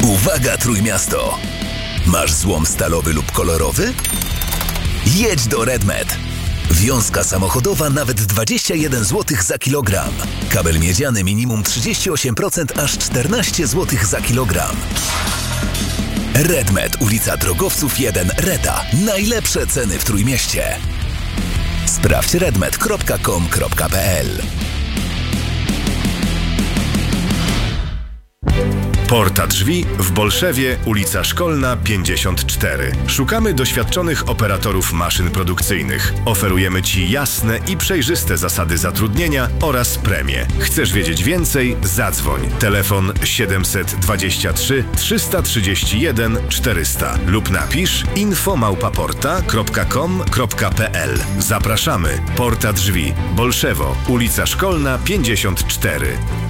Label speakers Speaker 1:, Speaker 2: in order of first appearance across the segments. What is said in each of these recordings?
Speaker 1: Uwaga Trójmiasto! Masz złom stalowy lub kolorowy? Jedź do RedMed. Wiązka samochodowa nawet 21 zł za kilogram. Kabel miedziany minimum 38%, aż 14 zł za kilogram. RedMed, ulica Drogowców 1, Reta. Najlepsze ceny w Trójmieście. Sprawdź redmed.com.pl.
Speaker 2: Porta Drzwi w Bolszewie, ulica Szkolna 54. Szukamy doświadczonych operatorów maszyn produkcyjnych. Oferujemy Ci jasne i przejrzyste zasady zatrudnienia oraz premie. Chcesz wiedzieć więcej? Zadzwoń. Telefon 723 331 400 lub napisz info@porta.com.pl. Zapraszamy. Porta Drzwi, Bolszewo, ulica Szkolna 54.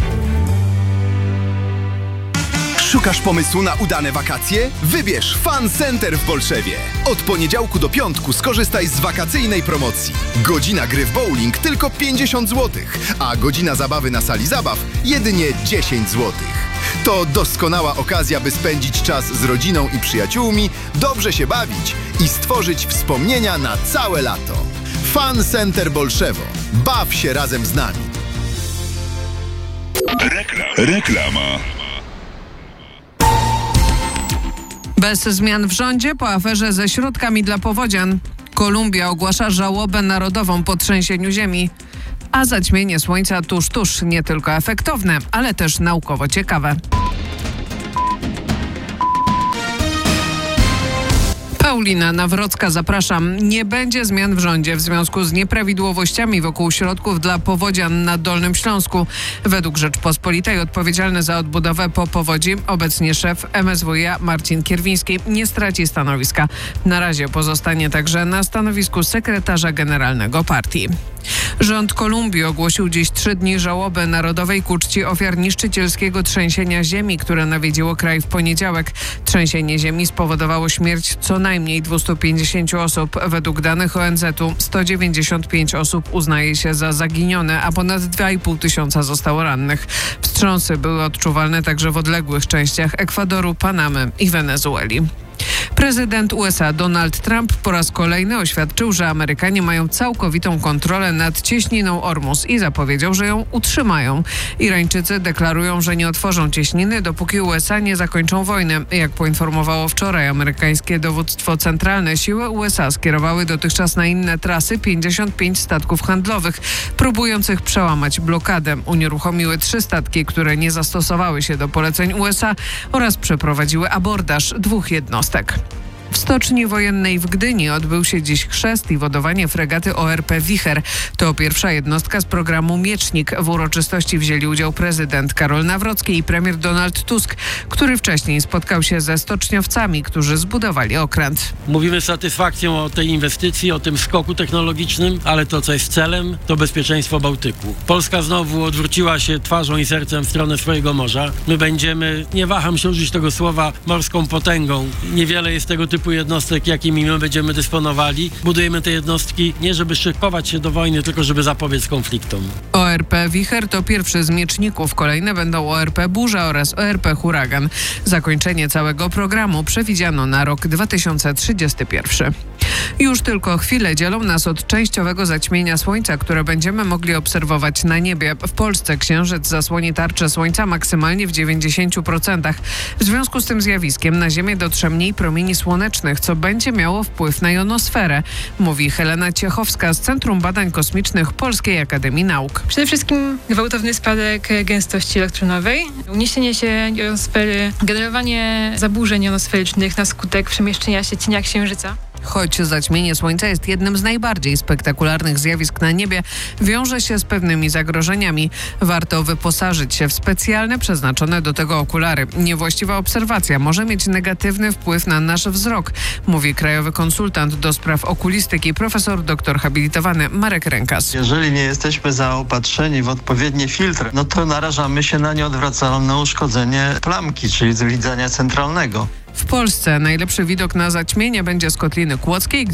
Speaker 3: Szukasz pomysłu na udane wakacje? Wybierz Fun Center w Bolszewie. Od poniedziałku do piątku skorzystaj z wakacyjnej promocji. Godzina gry w bowling tylko 50 zł, a godzina zabawy na sali zabaw jedynie 10 zł. To doskonała okazja, by spędzić czas z rodziną i przyjaciółmi, dobrze się bawić i stworzyć wspomnienia na całe lato. Fun Center Bolszewo. Baw się razem z nami.
Speaker 4: Reklama.
Speaker 5: Bez zmian w rządzie po aferze ze środkami dla powodzian. Kolumbia ogłasza żałobę narodową po trzęsieniu ziemi. A zaćmienie słońca tuż nie tylko efektowne, ale też naukowo ciekawe. Paulina Nawrocka, zapraszam. Nie będzie zmian w rządzie w związku z nieprawidłowościami wokół środków dla powodzian na Dolnym Śląsku. Według Rzeczpospolitej odpowiedzialny za odbudowę po powodzi, obecnie szef MSWiA Marcin Kierwiński, nie straci stanowiska. Na razie pozostanie także na stanowisku sekretarza generalnego partii. Rząd Kolumbii ogłosił dziś 3 dni żałoby narodowej ku czci ofiar niszczycielskiego trzęsienia ziemi, które nawiedziło kraj w poniedziałek. Trzęsienie ziemi spowodowało śmierć co najmniej 250 osób. Według danych ONZ-u 195 osób uznaje się za zaginione, a ponad 2,5 tysiąca zostało rannych. Wstrząsy były odczuwalne także w odległych częściach Ekwadoru, Panamy i Wenezueli. Prezydent USA Donald Trump po raz kolejny oświadczył, że Amerykanie mają całkowitą kontrolę nad cieśniną Ormus i zapowiedział, że ją utrzymają. Irańczycy deklarują, że nie otworzą cieśniny, dopóki USA nie zakończą wojny. Jak poinformowało wczoraj amerykańskie dowództwo centralne, siły USA skierowały dotychczas na inne trasy 55 statków handlowych, próbujących przełamać blokadę. Unieruchomiły 3 statki, które nie zastosowały się do poleceń USA oraz przeprowadziły abordaż 2 jednostek. W stoczni wojennej w Gdyni odbył się dziś chrzest i wodowanie fregaty ORP Wicher. To pierwsza jednostka z programu Miecznik. W uroczystości wzięli udział prezydent Karol Nawrocki i premier Donald Tusk, który wcześniej spotkał się ze stoczniowcami, którzy zbudowali okręt.
Speaker 6: Mówimy z satysfakcją o tej inwestycji, o tym skoku technologicznym, ale to, co jest celem, to bezpieczeństwo Bałtyku. Polska znowu odwróciła się twarzą i sercem w stronę swojego morza. My będziemy, nie waham się użyć tego słowa, morską potęgą. Niewiele jest tego typu jednostek, jakimi my będziemy dysponowali. Budujemy te jednostki nie żeby szykować się do wojny, tylko żeby zapobiec konfliktom.
Speaker 5: ORP Wicher to pierwszy z mieczników. Kolejne będą ORP Burza oraz ORP Huragan. Zakończenie całego programu przewidziano na rok 2031. Już tylko chwile dzielą nas od częściowego zaćmienia słońca, które będziemy mogli obserwować na niebie. W Polsce księżyc zasłoni tarczę słońca maksymalnie w 90%. W związku z tym zjawiskiem na Ziemię dotrze mniej promieni słonecznych, co będzie miało wpływ na jonosferę, mówi Helena Ciechowska z Centrum Badań Kosmicznych Polskiej Akademii Nauk.
Speaker 7: Przede wszystkim gwałtowny spadek gęstości elektronowej, uniesienie się jonosfery, generowanie zaburzeń jonosferycznych na skutek przemieszczenia się cienia księżyca.
Speaker 5: Choć zaćmienie słońca jest jednym z najbardziej spektakularnych zjawisk na niebie, wiąże się z pewnymi zagrożeniami. Warto wyposażyć się w specjalne, przeznaczone do tego okulary. Niewłaściwa obserwacja może mieć negatywny wpływ na nasz wzrok, mówi krajowy konsultant do spraw okulistyki, profesor doktor habilitowany Marek Rękas.
Speaker 8: Jeżeli nie jesteśmy zaopatrzeni w odpowiednie filtry, no to narażamy się na nieodwracalne uszkodzenie plamki, czyli widzenia centralnego.
Speaker 5: W Polsce najlepszy widok na zaćmienie będzie z Kotliny Kłodzkiej,